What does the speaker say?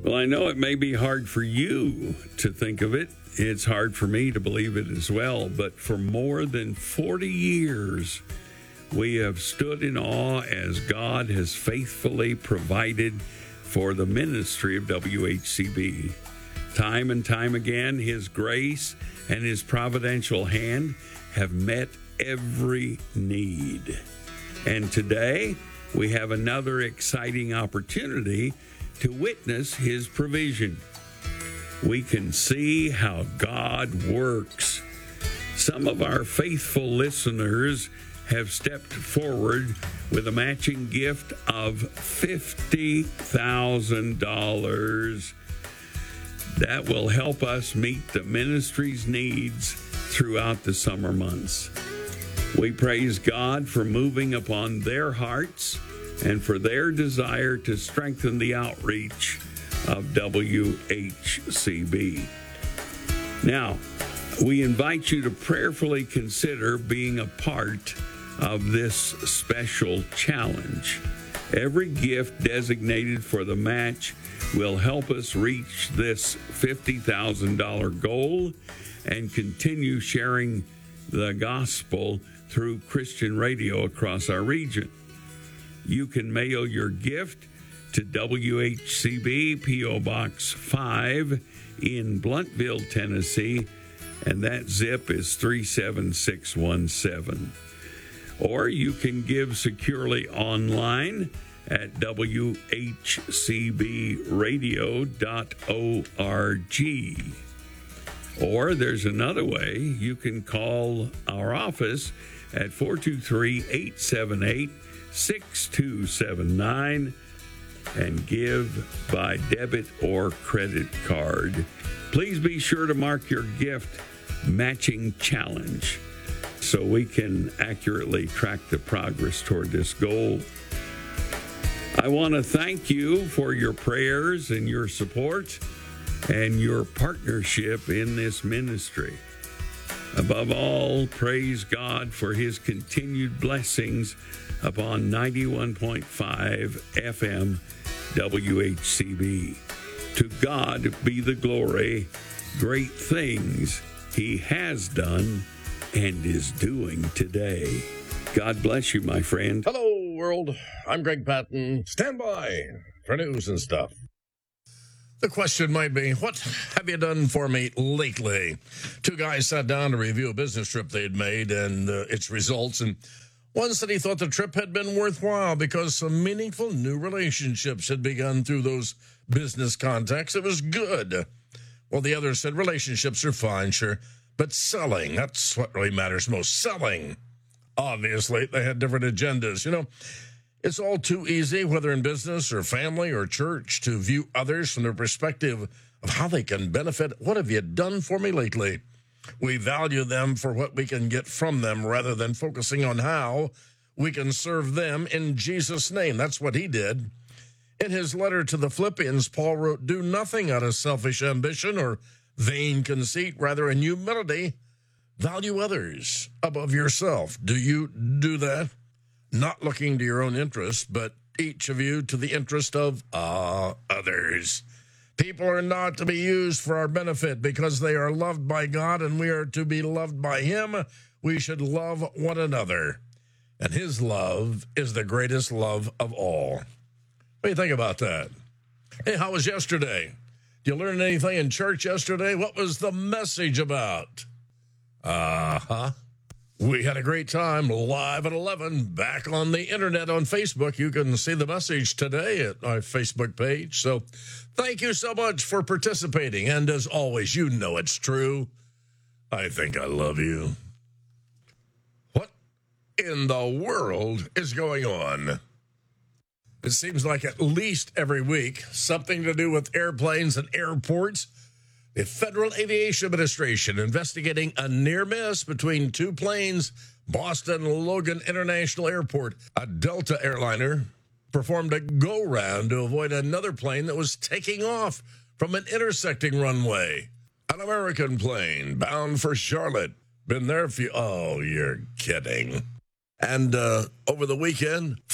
Well, I know it may be hard for you to think of it. It's hard for me to believe it as well. But for more than 40 years, we have stood in awe as God has faithfully provided for the ministry of WHCB. Time and time again, His grace and His providential hand have met every need. And today, we have another exciting opportunity to witness His provision. We can see how God works. Some of our faithful listeners have stepped forward with a matching gift of $50,000 that will help us meet the ministry's needs throughout the summer months. We praise God for moving upon their hearts and for their desire to strengthen the outreach of WHCB. Now, we invite you to prayerfully consider being a part of this special challenge. Every gift designated for the match will help us reach this $50,000 goal and continue sharing the gospel through Christian radio across our region. You can mail your gift to WHCB, P.O. Box 5 in Blountville, Tennessee, and that zip is 37617. Or you can give securely online at WHCBradio.org. Or there's another way. You can call our office at 423-878-6279 and give by debit or credit card. Please be sure to mark your gift matching challenge so we can accurately track the progress toward this goal. I want to thank you for your prayers and your support and your partnership in this ministry. Above all, praise God for His continued blessings upon 91.5 FM WHCB. To God be the glory, great things He has done and is doing today. God bless you, my friend. Hello, world. I'm Greg Patton. Stand by for news and stuff. The question might be, what have you done for me lately? Two guys sat down to review a business trip they'd made and its results, and one said he thought the trip had been worthwhile because some meaningful new relationships had begun through those business contacts. It was good. Well, the other said relationships are fine, sure, but selling, that's what really matters most, selling. Obviously, they had different agendas. You know, it's all too easy, whether in business or family or church, to view others from their perspective of how they can benefit. What have you done for me lately? We value them for what we can get from them rather than focusing on how we can serve them in Jesus' name. That's what he did. In his letter to the Philippians, Paul wrote, "Do nothing out of selfish ambition or vain conceit, rather in humility, value others above yourself." Do you do that? Not looking to your own interest, but each of you to the interest of others. People are not to be used for our benefit because they are loved by God and we are to be loved by Him. We should love one another. And His love is the greatest love of all. What do you think about that? Hey, how was yesterday? Did you learn anything in church yesterday? What was the message about? We had a great time live at 11 back on the internet on Facebook. You can see the message today at my Facebook page. So thank you so much for participating. And as always, you know it's true. I think I love you. What in the world is going on? It seems like at least every week, something to do with airplanes and airports. The Federal Aviation Administration investigating a near miss between two planes, Boston Logan International Airport. A Delta airliner performed a go-round to avoid another plane that was taking off from an intersecting runway. An American plane bound for Charlotte. Been there a few... Oh, you're kidding. And over the weekend,